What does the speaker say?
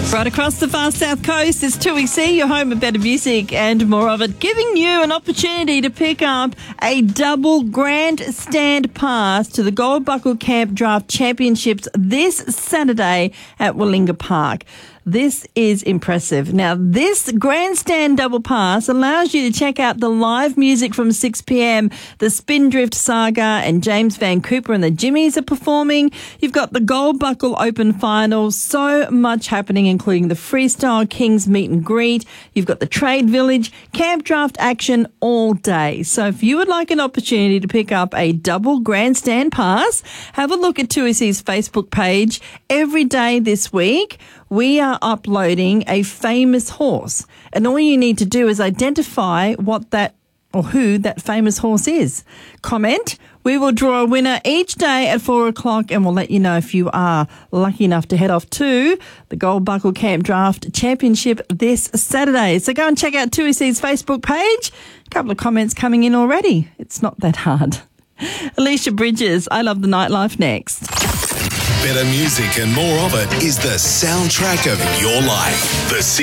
Right across the far south coast, it's 2EC, your home of better music and more of it, giving you an opportunity to pick up a double grandstand pass to the Gold Buckle Camp Draft Championships this Saturday at Willinga Park. This is impressive. Now, this grandstand double pass allows you to check out the live music from 6 p.m. The Spindrift Saga and James Van Cooper and the Jimmies are performing. You've got the Gold Buckle Open Finals. So much happening, including the Freestyle Kings meet and greet. You've got the Trade Village, camp draft action all day. So if you would like an opportunity to pick up a double grandstand pass, have a look at 2SE's Facebook page. Every day this week, we are uploading a famous horse, and all you need to do is identify what that or who that famous horse is. Comment. We will draw a winner each day at 4 o'clock, and we'll let you know if you are lucky enough to head off to the Gold Buckle Camp Draft Championship this Saturday. So go and check out 2SE's Facebook page. A couple of comments coming in already. It's not that hard. Alicia Bridges, I Love the Nightlife, next. Better music and more of it is the soundtrack of your life. The